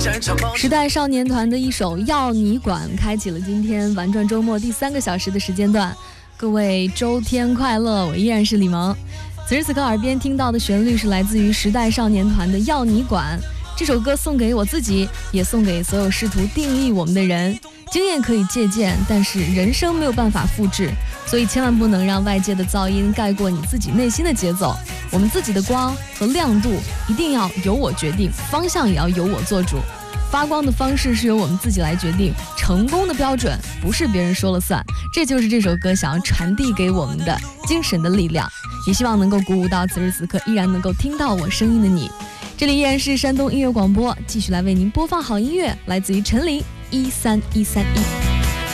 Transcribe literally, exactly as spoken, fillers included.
时代少年团的一首《要你管》开启了今天玩转周末第三个小时的时间段。各位周天快乐，我依然是李萌。此时此刻耳边听到的旋律是来自于时代少年团的《要你管》，这首歌送给我自己，也送给所有试图定义我们的人。经验可以借鉴，但是人生没有办法复制，所以千万不能让外界的噪音盖过你自己内心的节奏。我们自己的光和亮度一定要由我决定，方向也要由我做主。发光的方式是由我们自己来决定，成功的标准不是别人说了算。这就是这首歌想要传递给我们的精神的力量，也希望能够鼓舞到此时此刻依然能够听到我声音的你。这里依然是山东音乐广播，继续来为您播放好音乐，来自于陈琳一三一三一。